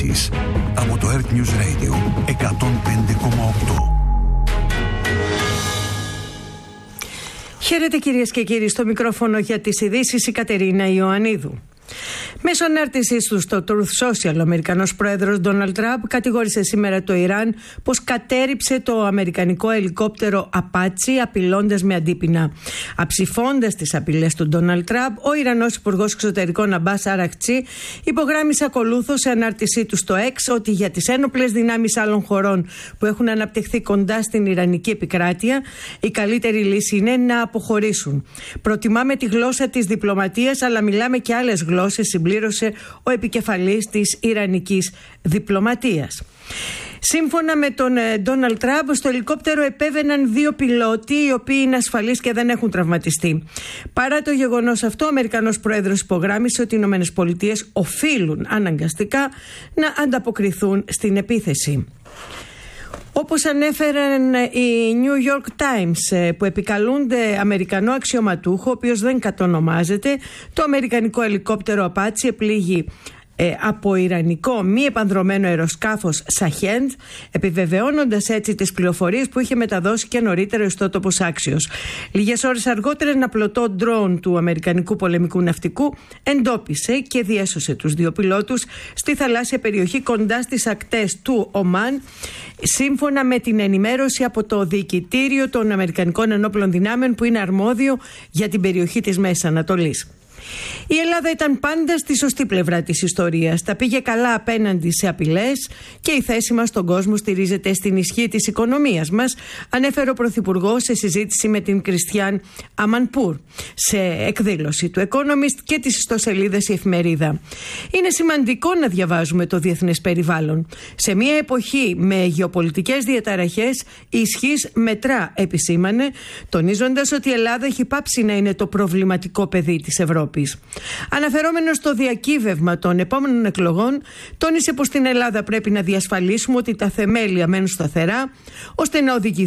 ειδήσεις από το Earth News Radio 105,8. Χαίρετε κυρίες και κύριοι, στο μικρόφωνο για τις ειδήσεις η Κατερίνα Ιωαννίδου. Μέσω ανάρτησής του στο Truth Social, ο Αμερικανός πρόεδρος Ντόναλντ Τραμπ κατηγόρησε σήμερα το Ιράν πως κατέρριψε το αμερικανικό ελικόπτερο Απάτσι, απειλώντας με αντίπεινα. Αψηφώντας τις απειλές του Ντόναλντ Τραμπ, ο Ιρανός Υπουργός Εξωτερικών Αμπάς Αραχτσί υπογράμμισε ακολούθως σε ανάρτησή του στο X ότι για τις ένοπλες δυνάμεις άλλων χωρών που έχουν αναπτυχθεί κοντά στην Ιρανική επικράτεια, η καλύτερη λύση είναι να αποχωρήσουν. Προτιμάμε τη γλώσσα της διπλωματίας, αλλά μιλάμε και άλλες γλώσσες, συμπλήρωσε ο επικεφαλής της Ιρανικής διπλωματίας. Σύμφωνα με τον Ντόναλντ Τραμπ, στο ελικόπτερο επέβαιναν 2 πιλότοι, οι οποίοι είναι ασφαλείς και δεν έχουν τραυματιστεί. Παρά το γεγονός αυτό, ο Αμερικανός πρόεδρος υπογράμμισε ότι οι ΗΠΑ οφείλουν αναγκαστικά να ανταποκριθούν στην επίθεση. Όπως ανέφεραν οι New York Times, που επικαλούνται Αμερικανό αξιωματούχο, ο οποίος δεν κατονομάζεται, το αμερικανικό ελικόπτερο Απάτσι επλήγει από ιρανικό μη επανδρωμένο αεροσκάφος Σαχέντ, επιβεβαιώνοντας έτσι τις πληροφορίες που είχε μεταδώσει και νωρίτερα ο ιστότοπος Axios. Λίγες ώρες αργότερα, ένα πλωτό ντρόουν του αμερικανικού πολεμικού ναυτικού εντόπισε και διέσωσε τους 2 πιλότους στη θαλάσσια περιοχή κοντά στις ακτές του Ομάν, σύμφωνα με την ενημέρωση από το Διοικητήριο των Αμερικανικών Ενόπλων Δυνάμεων, που είναι αρμόδιο για την περιοχή της Μέσης Ανατολής. Η Ελλάδα ήταν πάντα στη σωστή πλευρά της ιστορίας. Τα πήγε καλά απέναντι σε απειλές και η θέση μας στον κόσμο στηρίζεται στην ισχύ της οικονομίας μας, ανέφερε ο Πρωθυπουργός σε συζήτηση με την Κριστιάν Αμανπούρ σε εκδήλωση του Economist και τις ιστοσελίδες Η Εφημερίδα. Είναι σημαντικό να διαβάζουμε το διεθνές περιβάλλον. Σε μια εποχή με γεωπολιτικές διαταραχές, η ισχύς μετρά, επισήμανε, τονίζοντας ότι η Ελλάδα έχει πάψει να είναι το προβληματικό παιδί της Ευρώπης. Αναφερόμενος στο διακύβευμα των επόμενων εκλογών, τόνισε πως στην Ελλάδα πρέπει να διασφαλίσουμε ότι τα θεμέλια μένουν σταθερά, ώστε να οδηγηθούν